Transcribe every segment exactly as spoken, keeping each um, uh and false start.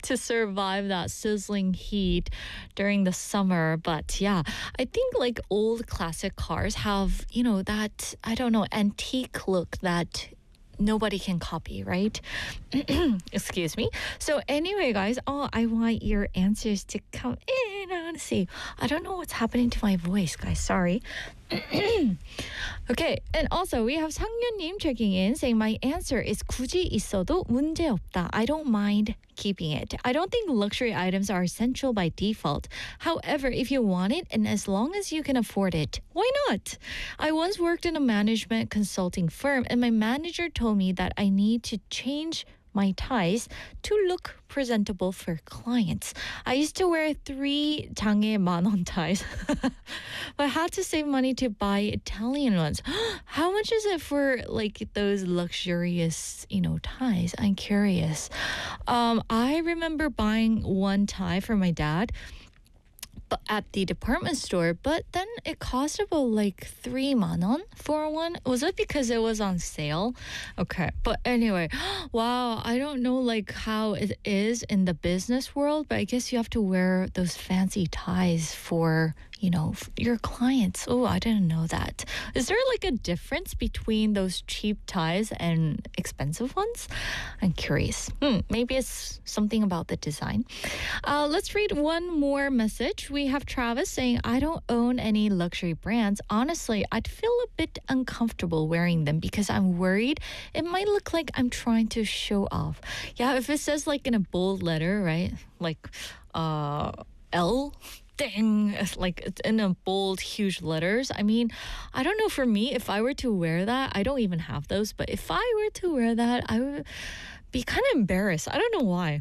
to survive that sizzling heat during the summer. But yeah, I think like old classic cars have, you know, that, I don't know, antique look that nobody can copy, right? Excuse me. So anyway, guys, oh, I want your answers to come in. I want to see. I don't know what's happening to my voice, guys. Sorry. Okay, and also we have 상윤님 checking in saying my answer is 굳이 있어도 문제 없다. I don't mind keeping it. I don't think luxury items are essential by default. However, if you want it and as long as you can afford it, why not? I once worked in a management consulting firm and my manager told me that I need to change my ties to look presentable for clients. I used to wear three 장에 만원 ties, but I had to save money to buy Italian ones. How much is it for like those luxurious, you know, ties? I'm curious. Um, I remember buying one tie for my dad but at the department store, but then it cost about like three 만원 for one. Was it because it was on sale? Okay, but anyway, wow, I don't know like how it is in the business world, but I guess you have to wear those fancy ties for, you know, your clients. Oh, I didn't know that. Is there like a difference between those cheap ties and expensive ones? I'm curious. Hmm, maybe it's something about the design. Uh, let's read one more message. We have Travis saying, I don't own any luxury brands. Honestly, I'd feel a bit uncomfortable wearing them because I'm worried it might look like I'm trying to show off. Yeah, if it says like in a bold letter, right? Like uh, L, dang, like it's in a bold, huge letters. I mean, I don't know, for me, if I were to wear that, I don't even have those, but if I were to wear that, I would be kind of embarrassed. I don't know why.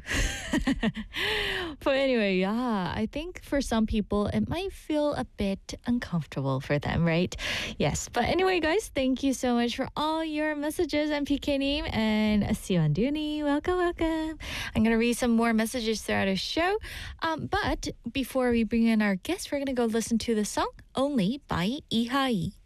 But anyway, yeah, I think for some people, it might feel a bit uncomfortable for them, right? Yes. But anyway, guys, thank you so much for all your messages and PK님 and Siwanduni. Welcome, welcome. I'm going to read some more messages throughout the show. Um, but before we bring in our guest, we're going to go listen to the song Only by Ihai.